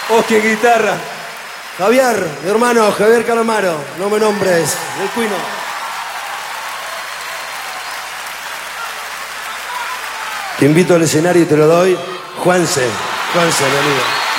Oski en guitarra. Javier, mi hermano, Javier Calamaro. No me nombres, el Cuino. Te invito al escenario y te lo doy. Juanse, mi amigo.